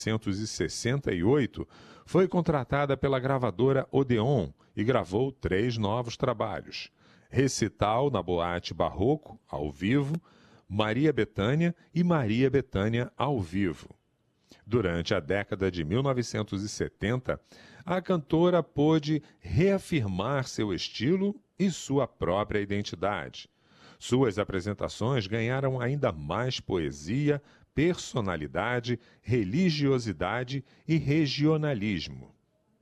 1968, foi contratada pela gravadora Odeon e gravou 3 novos trabalhos: Recital na Boate Barroco, ao vivo, Maria Bethânia e Maria Bethânia ao vivo. Durante a década de 1970, a cantora pôde reafirmar seu estilo e sua própria identidade. Suas apresentações ganharam ainda mais poesia, personalidade, religiosidade e regionalismo.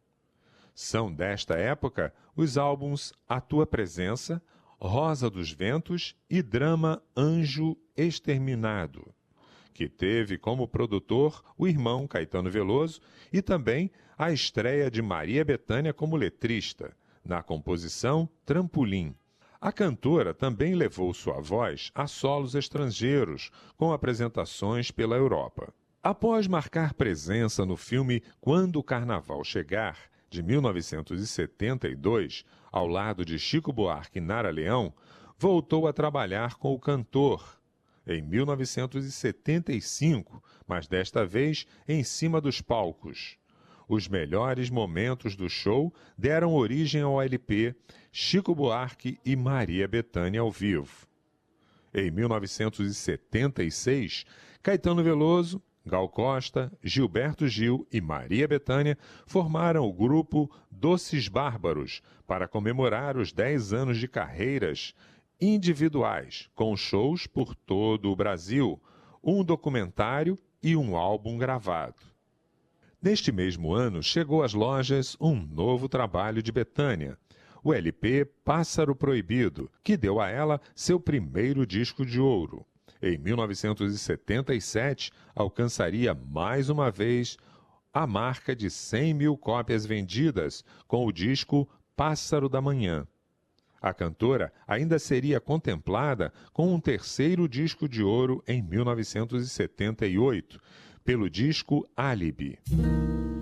São desta época os álbuns A Tua Presença, Rosa dos Ventos e Drama Anjo Exterminado, que teve como produtor o irmão Caetano Veloso e também a estreia de Maria Bethânia como letrista, na composição Trampolim. A cantora também levou sua voz a solos estrangeiros, com apresentações pela Europa. Após marcar presença no filme Quando o Carnaval Chegar, de 1972, ao lado de Chico Buarque e Nara Leão, voltou a trabalhar com o cantor em 1975, mas desta vez em cima dos palcos. Os melhores momentos do show deram origem ao LP Chico Buarque e Maria Bethânia ao vivo. Em 1976, Caetano Veloso, Gal Costa, Gilberto Gil e Maria Bethânia formaram o grupo Doces Bárbaros para comemorar os 10 anos de carreiras individuais, com shows por todo o Brasil, um documentário e um álbum gravado. Neste mesmo ano, chegou às lojas um novo trabalho de Bethânia, o LP Pássaro Proibido, que deu a ela seu primeiro disco de ouro. Em 1977, alcançaria mais uma vez a marca de 100 mil cópias vendidas com o disco Pássaro da Manhã. A cantora ainda seria contemplada com um terceiro disco de ouro em 1978, pelo disco Álibi.